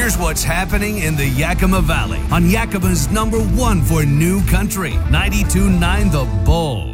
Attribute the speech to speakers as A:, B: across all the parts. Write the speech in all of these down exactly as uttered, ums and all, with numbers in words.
A: Here's what's happening in the Yakima Valley on Yakima's number one for new country, ninety-two point nine The Bull.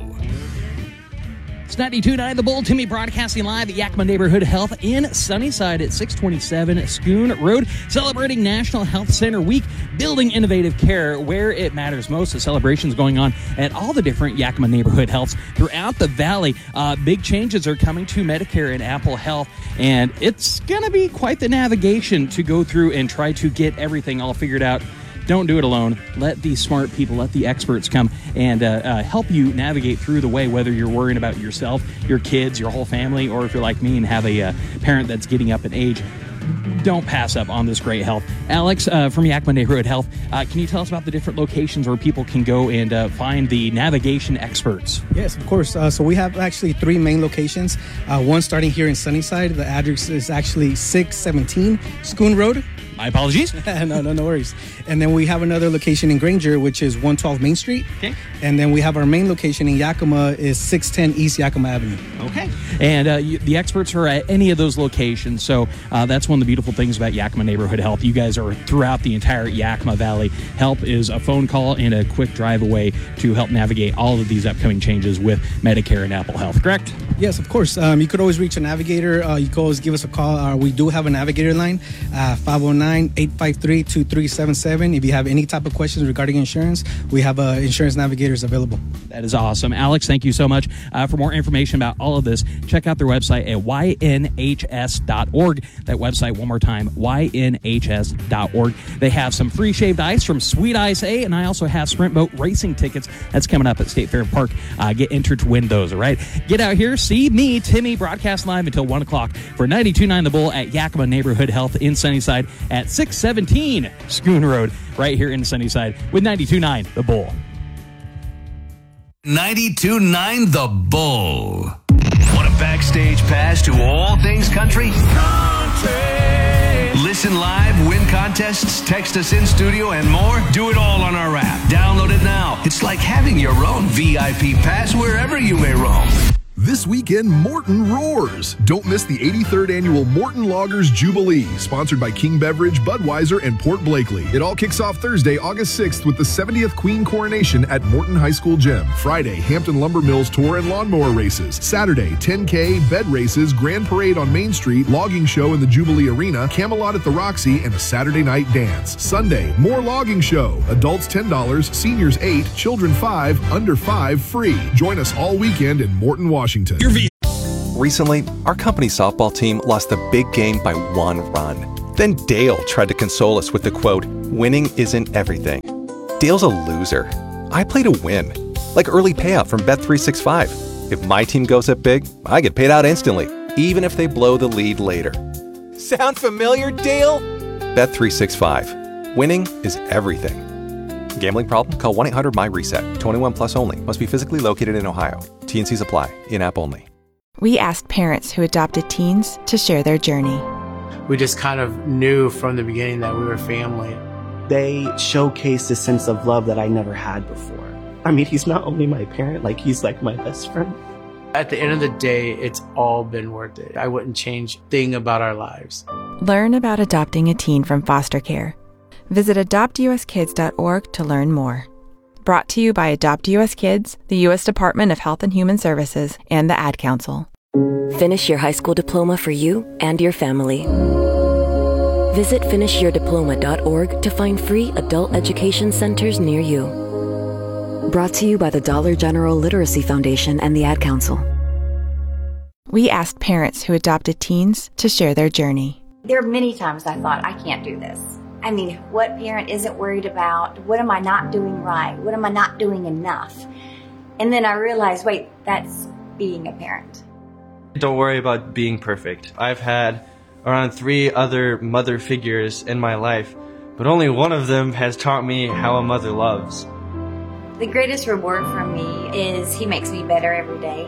B: It's ninety-two point nine The Bull. Timmy broadcasting live at Yakima Neighborhood Health in Sunnyside at six twenty-seven Schoon Road, celebrating National Health Center Week, building innovative care where it matters most. The celebrations going on at all the different Yakima Neighborhood Healths throughout the valley. Uh, big changes are coming to Medicare and Apple Health, and it's going to be quite the navigation to go through and try to get everything all figured out. Don't do it alone. Let these smart people, let the experts come and uh, uh, help you navigate through the way, whether you're worrying about yourself, your kids, your whole family, or if you're like me and have a uh, parent that's getting up in age. Don't pass up on this great health. Alex uh, from Yakima Neighborhood Health, uh, can you tell us about the different locations where people can go and uh, find the navigation experts?
C: Yes, of course. Uh, so we have actually three main locations. Uh, one starting here in Sunnyside. The address is actually six seventeen Schoon Road.
B: My apologies.
C: no, no, no worries. And then we have another location in Granger, which is one twelve Main Street.
B: Okay.
C: And then we have our main location in Yakima is six ten East Yakima Avenue.
B: Okay. And uh, you, the experts are at any of those locations. So uh, that's one of the beautiful things about Yakima Neighborhood Health. You guys are throughout the entire Yakima Valley. Help is a phone call and a quick drive away to help navigate all of these upcoming changes with Medicare and Apple Health, correct?
C: Yes, of course. Um, you could always reach a navigator. Uh, you could always give us a call. Uh, we do have a navigator line, uh, five oh nine, eight five three, two three seven seven. If you have any type of questions regarding insurance, we have uh, insurance navigators available.
B: That is awesome. Alex, thank you so much. Uh, for more information about all of this, check out their website at Y N H S dot org. That website, one more time, Y N H S dot org. They have some free shaved ice from Sweet Ice A, and I also have Sprint Boat racing tickets. That's coming up at State Fair Park. Uh, get entered to win those, all right? Get out here, see me, Timmy, broadcast live until one o'clock for ninety-two point nine The Bull at Yakima Neighborhood Health in Sunnyside at six seventeen Schoon Road, right here in Sunnyside with ninety-two point nine The Bull.
A: ninety-two point nine The Bull. Want a backstage pass to all things country? Country! Listen live, win contests, text us in studio, and more? Do it all on our app. Download it now. It's like having your own V I P pass wherever you may roam.
D: This weekend, Morton roars. Don't miss the eighty-third Annual Morton Loggers Jubilee, sponsored by King Beverage, Budweiser, and Port Blakely. It all kicks off Thursday, August sixth, with the seventieth Queen Coronation at Morton High School Gym. Friday, Hampton Lumber Mills Tour and Lawnmower Races. Saturday, ten K, Bed Races, Grand Parade on Main Street, Logging Show in the Jubilee Arena, Camelot at the Roxy, and a Saturday night dance. Sunday, more Logging Show. Adults ten dollars, seniors eight dollars, children five dollars, under five dollars free. Join us all weekend in Morton, Washington.
E: Recently, our company softball team lost the big game by one run. Then Dale tried to console us with the quote, "Winning isn't everything." Dale's a loser. I play to win. Like early payout from Bet three sixty-five. If my team goes up big, I get paid out instantly, even if they blow the lead later. Sound familiar, Dale? Bet three sixty-five. Winning is everything. Gambling problem? Call one eight hundred my reset. twenty-one plus only. Must be physically located in Ohio. T and Cs apply. In-app only.
F: We asked parents who adopted teens to share their journey.
G: We just kind of knew from the beginning that we were family.
H: They showcased a sense of love that I never had before. I mean, he's not only my parent, like he's like my best friend.
G: At the end of the day, it's all been worth it. I wouldn't change a thing about our lives.
F: Learn about adopting a teen from foster care. Visit adopt u s kids dot org to learn more. Brought to you by Adopt U S Kids, the U S Department of Health and Human Services, and the Ad Council.
I: Finish your high school diploma for you and your family. Visit finish your diploma dot org to find free adult education centers near you. Brought to you by the Dollar General Literacy Foundation and the Ad Council.
F: We asked parents who adopted teens to share their journey.
J: There are many times I thought, I can't do this. I mean, what parent isn't worried about, what am I not doing right? What am I not doing enough? And then I realized, wait, that's being a parent.
K: Don't worry about being perfect. I've had around three other mother figures in my life, but only one of them has taught me how a mother loves.
J: The greatest reward for me is he makes me better every day.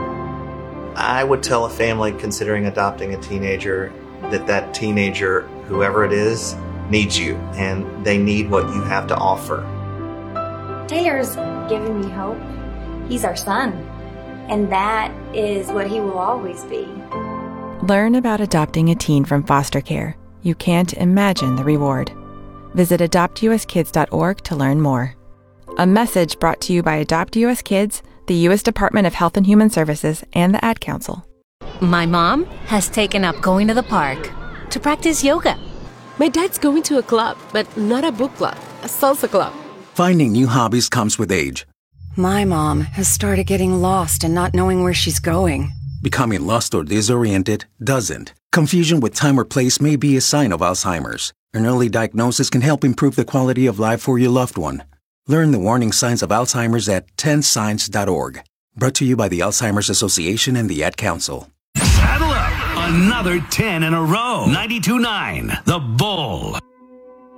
L: I would tell a family considering adopting a teenager that that teenager, whoever it is, needs you, and they need what you have to offer.
J: Taylor's given me hope. He's our son, and that is what he will always be.
F: Learn about adopting a teen from foster care. You can't imagine the reward. Visit adopt u s kids dot org to learn more. A message brought to you by Adopt U S Kids, the U S Department of Health and Human Services, and the Ad Council.
M: My mom has taken up going to the park to practice yoga.
N: My dad's going to a club, but not a book club, a salsa club.
O: Finding new hobbies comes with age.
P: My mom has started getting lost and not knowing where she's going.
O: Becoming lost or disoriented doesn't. Confusion with time or place may be a sign of Alzheimer's. An early diagnosis can help improve the quality of life for your loved one. Learn the warning signs of Alzheimer's at ten signs dot org. Brought to you by the Alzheimer's Association and the Ad Council.
A: Saddle up. Another ten in a row. ninety-two point nine The Bull.